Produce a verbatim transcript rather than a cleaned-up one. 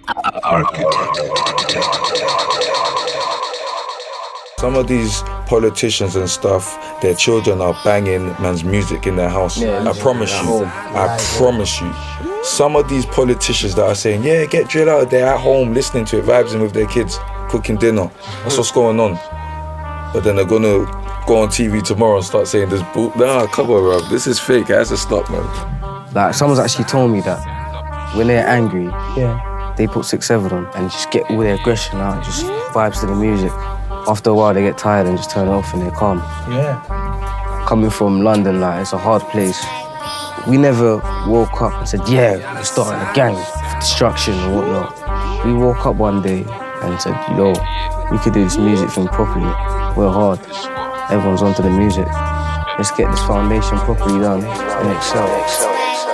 Some of these politicians and stuff, their children are banging man's music in their house. Yeah, I promise you. I promise you. Some of these politicians that are saying, yeah, get drill out, they're at home listening to it, vibing with their kids, cooking dinner. That's what's going on. But then they're gonna go on T V tomorrow and start saying this bull. Nah, come on, bro. This is fake. It has to stop, man. Like, someone's actually told me that when they're angry, Yeah. they put six seven on and just get all their aggression out, just vibes to the music. After a while, they get tired and just turn it off and they're calm. Yeah. Coming from London, like, it's a hard place. We never woke up and said, yeah, we're starting a gang for destruction and whatnot. We woke up one day and said, yo, we could do this music thing properly. We're hard. Everyone's onto the music. Let's get this foundation properly done and excel. excel.